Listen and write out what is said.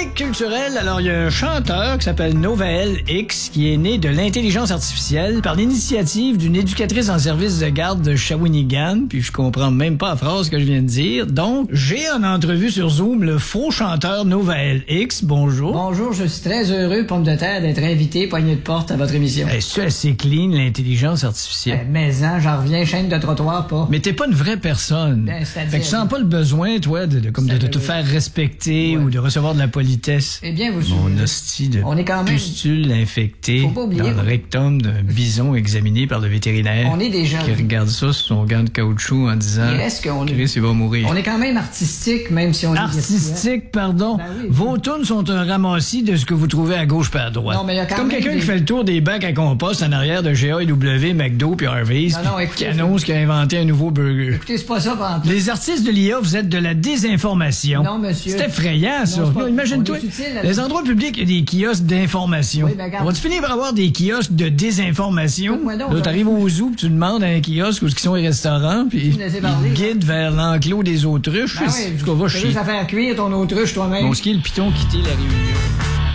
chronique culturelle, alors il y a un chanteur qui s'appelle Novael X qui est né de l'intelligence artificielle par l'initiative d'une éducatrice en service de garde de Shawinigan, puis je comprends même pas la phrase que je viens de dire. Donc, j'ai en entrevue sur Zoom le faux chanteur Novael X. Bonjour. Bonjour, je suis très heureux, pomme de terre, d'être invité, poignée de porte à votre émission. C'est assez clean, l'intelligence artificielle. Mais j'en reviens, chaîne de trottoir, pas. Mais t'es pas une vraie personne. Ben, c'est-à-dire... Fait que tu sens pas le besoin, toi, de te faire respecter ou de recevoir de la politesse. Eh bien, vous Mon hostie de on est quand même... pustule infectée Faut pas oublier, dans le rectum d'un bison examiné par le vétérinaire. On est des jeunes. Qui regarde ça sur son gant de caoutchouc en disant Il reste qu'on est... Chris, il va mourir. On est quand même artistique, même si on est... Artistique, pardon. Ben oui. Vos tunes sont un ramassis de ce que vous trouvez à gauche par à droite. Non, mais il y a quand comme même quelqu'un des... qui fait le tour des bacs à compost en arrière de GAW, McDo puis Harvey's, Non, écoutez, qui annonce qu'il a inventé un nouveau burger. Écoutez, c'est pas ça, par exemple. Les artistes de l'IA, vous êtes de la désinformation. Non, monsieur. C'est effrayant, ça. Non, c'est pas... Imagine-toi, les endroits publics, il y a des kiosques d'information. Oui, ben, regarde. On va-tu finir par avoir des kiosques de désinformation? Écoute-moi donc, Là, t'arrives au zoo, puis tu demandes à un kiosque où sont les restaurants, puis me laissez parler, ils te guident vers l'enclos des autruches. Ben C'est oui, ce qu'on va c'est chier. juste à faire cuire ton autruche toi-même. Bon, ce qui est le piton quitter la réunion.